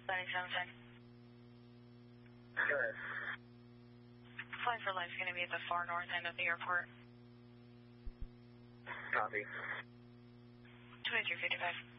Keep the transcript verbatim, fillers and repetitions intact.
Landing seven ten. Good. Flight for Life is going to be at the far north end of the airport. Copy. twenty-three fifty-five.